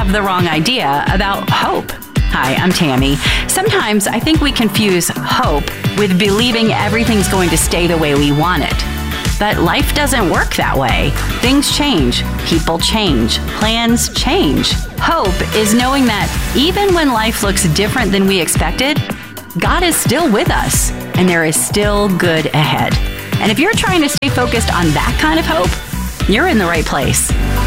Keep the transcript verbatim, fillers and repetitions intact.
have the wrong idea about hope. Hi, I'm Tammy. Sometimes I think we confuse hope with believing everything's going to stay the way we want it. But life doesn't work that way. Things change. People change. Plans change. Hope is knowing that even when life looks different than we expected, God is still with us, and there is still good ahead. And if you're trying to stay focused on that kind of hope, you're in the right place.